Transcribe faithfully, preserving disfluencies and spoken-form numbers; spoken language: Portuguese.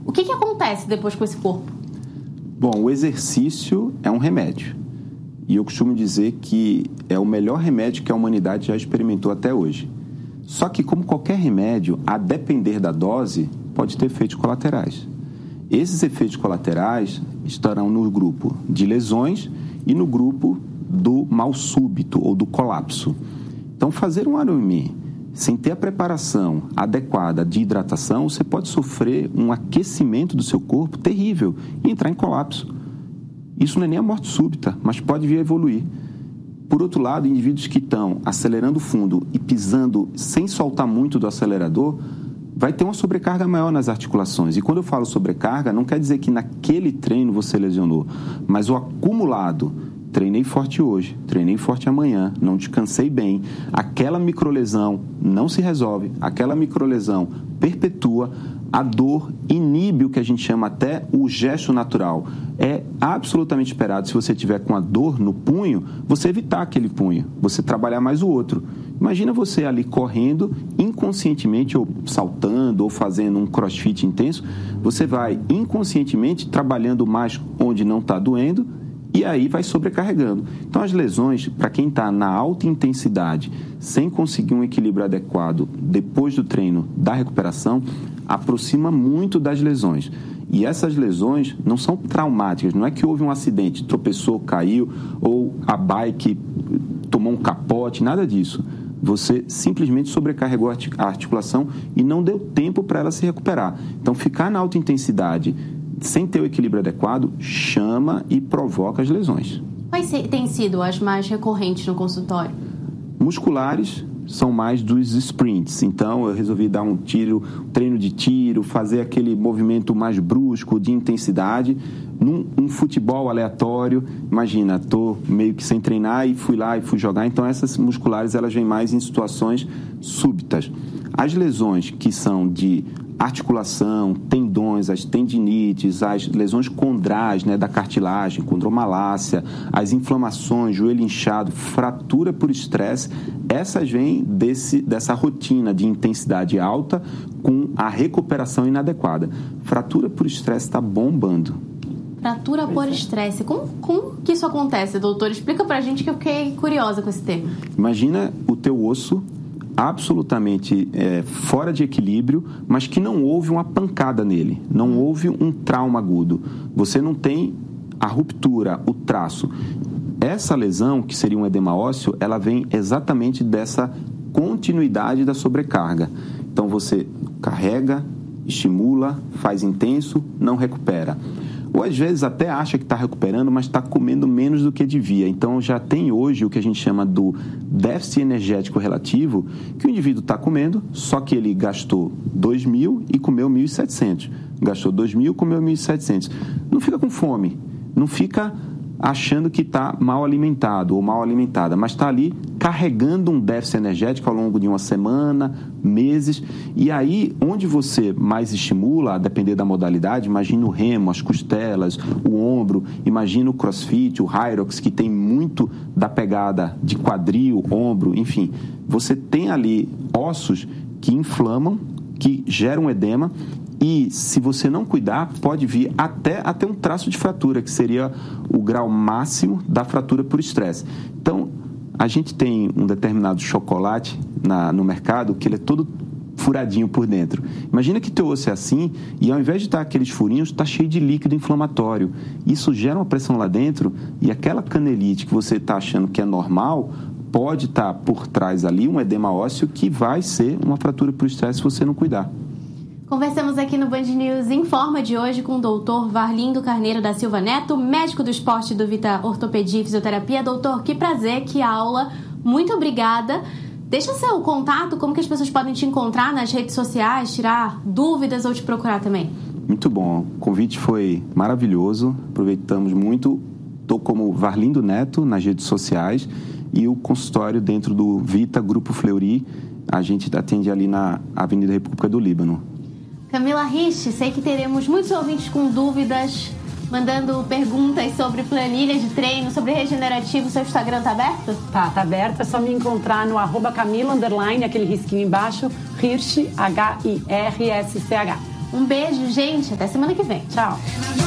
O que, que acontece depois com esse corpo? Bom, o exercício é um remédio. E eu costumo dizer que é o melhor remédio que a humanidade já experimentou até hoje. Só que, como qualquer remédio, a depender da dose, pode ter efeitos colaterais. Esses efeitos colaterais estarão no grupo de lesões e no grupo do mal súbito ou do colapso. Então, fazer um Ironman sem ter a preparação adequada de hidratação, você pode sofrer um aquecimento do seu corpo terrível e entrar em colapso. Isso não é nem a morte súbita, mas pode vir a evoluir. Por outro lado, indivíduos que estão acelerando fundo e pisando sem soltar muito do acelerador, vai ter uma sobrecarga maior nas articulações. E quando eu falo sobrecarga, não quer dizer que naquele treino você lesionou, mas o acumulado, treinei forte hoje, treinei forte amanhã, não descansei bem, aquela microlesão não se resolve, aquela microlesão perpetua, a dor inibe o que a gente chama até o gesto natural. É absolutamente esperado, se você tiver com a dor no punho, você evitar aquele punho, você trabalhar mais o outro. Imagina você ali correndo inconscientemente, ou saltando, ou fazendo um crossfit intenso, você vai inconscientemente trabalhando mais onde não está doendo, e aí vai sobrecarregando. Então, as lesões, para quem está na alta intensidade, sem conseguir um equilíbrio adequado depois do treino da recuperação, aproxima muito das lesões. E essas lesões não são traumáticas, não é que houve um acidente, tropeçou, caiu, ou a bike tomou um capote, nada disso. Você simplesmente sobrecarregou a articulação e não deu tempo para ela se recuperar. Então, ficar na alta intensidade sem ter o equilíbrio adequado, chama e provoca as lesões. Quais têm sido as mais recorrentes no consultório? Musculares são mais dos sprints. Então, eu resolvi dar um tiro, um treino de tiro, fazer aquele movimento mais brusco, de intensidade, num um futebol aleatório. Imagina, estou meio que sem treinar e fui lá e fui jogar. Então, essas musculares, elas vêm mais em situações súbitas. As lesões que são de articulação, tendões, as tendinites, as lesões condrais, né, da cartilagem, condromalácia, as inflamações, joelho inchado, fratura por estresse, essas vêm desse, dessa rotina de intensidade alta com a recuperação inadequada. Fratura por estresse está bombando. Fratura por estresse. Como, como que isso acontece, doutor? Explica pra gente que eu fiquei curiosa com esse termo. Imagina o teu osso absolutamente é, fora de equilíbrio, mas que não houve uma pancada nele, não houve um trauma agudo. Você não tem a ruptura, o traço. Essa lesão, que seria um edema ósseo, ela vem exatamente dessa continuidade da sobrecarga. Então, você carrega, estimula, faz intenso, não recupera. Ou às vezes até acha que está recuperando, mas está comendo menos do que devia. Então já tem hoje o que a gente chama do déficit energético relativo, que o indivíduo está comendo, só que ele gastou dois mil e comeu mil e setecentos. Gastou dois mil e comeu mil e setecentos. Não fica com fome, não fica achando que está mal alimentado ou mal alimentada, mas está ali carregando um déficit energético ao longo de uma semana, meses, e aí onde você mais estimula, a depender da modalidade, imagina o remo, as costelas, o ombro, imagina o crossfit, o Hyrox, que tem muito da pegada de quadril, ombro, enfim, você tem ali ossos que inflamam, que geram edema. E, se você não cuidar, pode vir até, até um traço de fratura, que seria o grau máximo da fratura por estresse. Então, a gente tem um determinado chocolate na, no mercado que ele é todo furadinho por dentro. Imagina que teu osso é assim e, ao invés de estar aqueles furinhos, está cheio de líquido inflamatório. Isso gera uma pressão lá dentro e aquela canelite que você está achando que é normal pode estar por trás ali um edema ósseo que vai ser uma fratura por estresse se você não cuidar. Conversamos aqui no Band News Informa de hoje com o doutor Varlindo Carneiro da Silva Neto, médico do esporte do Vita Ortopedia e Fisioterapia. Doutor, que prazer, que aula. Muito obrigada. Deixa seu contato, como que as pessoas podem te encontrar nas redes sociais, tirar dúvidas ou te procurar também. Muito bom. O convite foi maravilhoso. Aproveitamos muito. Estou como Varlindo Neto nas redes sociais e o consultório dentro do Vita Grupo Fleury. A gente atende ali na Avenida República do Líbano. Camila Rich, sei que teremos muitos ouvintes com dúvidas, mandando perguntas sobre planilha de treino, sobre regenerativo. Seu Instagram tá aberto? Tá, tá aberto. É só me encontrar no arroba Camila, underline, aquele risquinho embaixo, Hirsch, H I R S C H. Um beijo, gente. Até semana que vem. Tchau.